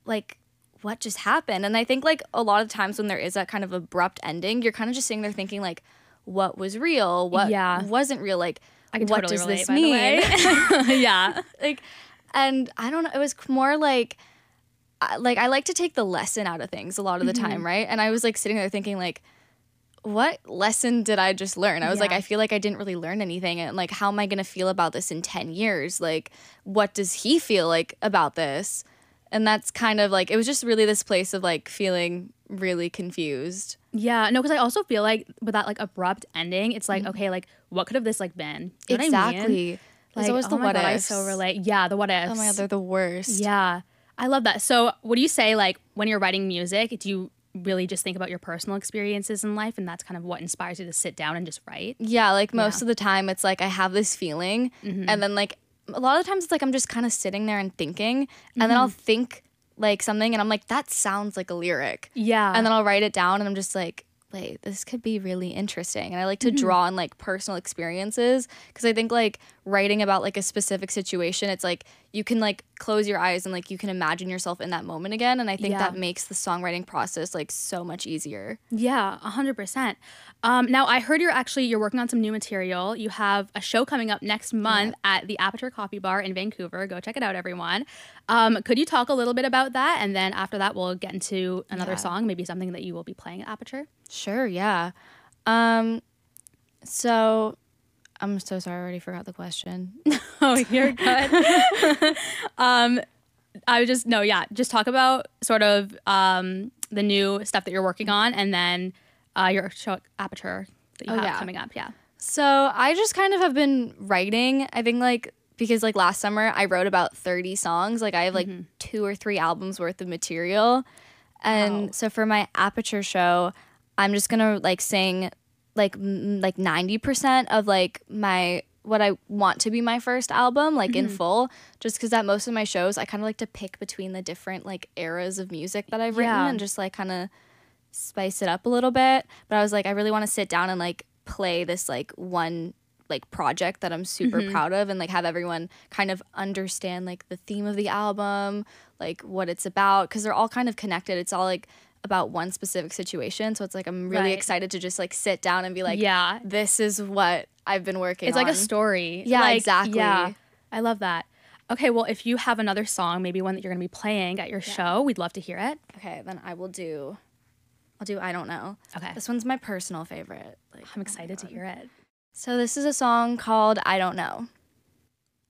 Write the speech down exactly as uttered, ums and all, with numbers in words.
like, what just happened? And I think like a lot of times when there is that kind of abrupt ending, you're kind of just sitting there thinking like, what was real? What yeah. wasn't real? Like, I can what totally does relate, this by the mean? way. Yeah. Like, and I don't know, it was more like, I- like I like to take the lesson out of things a lot of the Mm-hmm. time, right? And I was like sitting there thinking like, what lesson did I just learn? I was like, Yeah. I feel like I didn't really learn anything. And like, how am I going to feel about this in ten years? Like, what does he feel like about this? And that's kind of like, it was just really this place of like feeling really confused. Yeah, no, because I also feel like with that like abrupt ending, it's like, okay, like what could have this like been? You know exactly. what I mean? There's Like, always oh the my what God, I ifs. so relate. Yeah, the what ifs. Oh my God, they're the worst. Yeah, I love that. So, what do you say like when you're writing music? Do you really just think about your personal experiences in life, and that's kind of what inspires you to sit down and just write? Yeah, like most Yeah. of the time, it's like I have this feeling, and then like a lot of the times, it's like I'm just kind of sitting there and thinking, and then I'll think like something, and I'm like, that sounds like a lyric. Yeah. And then I'll write it down, and I'm just like, wait, this could be really interesting. And I like to draw on like personal experiences because I think like writing about like a specific situation, it's like you can like close your eyes and like you can imagine yourself in that moment again. And I think Yeah. that makes the songwriting process like so much easier. Yeah, a hundred percent. Um, now I heard you're actually you're working on some new material. You have a show coming up next month at the Aperture Coffee Bar in Vancouver. Go check it out, everyone. Um, could you talk a little bit about that, and then after that we'll get into another Yeah. song, maybe something that you will be playing at Aperture. Sure, yeah. Um, so I'm so sorry, I already forgot the question. Oh, you're good. um, I would just no, yeah, just talk about sort of um the new stuff that you're working on, and then uh, your show at Aperture that you Oh, have yeah. coming up. Yeah. So I just kind of have been writing. I think like because like last summer I wrote about thirty songs. Like I have like two or three albums worth of material. And Wow. so for my Aperture show, I'm just gonna like sing like m- like ninety percent of like my what I want to be my first album, like in full, just because at most of my shows I kind of like to pick between the different like eras of music that I've written Yeah. and just like kind of spice it up a little bit. But I was like, I really want to sit down and like play this like one like project that I'm super proud of and like have everyone kind of understand like the theme of the album, like what it's about, because they're all kind of connected. It's all like about one specific situation. So it's like I'm really Right. excited to just like sit down and be like, Yeah. this is what I've been working It's on. like a story. Yeah, Like, exactly. Yeah, I love that. Okay, well, if you have another song, maybe one that you're going to be playing at your show, we'd love to hear it. Okay, then I will do, I'll do I Don't Know. Okay. This one's my personal favorite. Like, I'm excited to hear it. so this is a song called I Don't Know.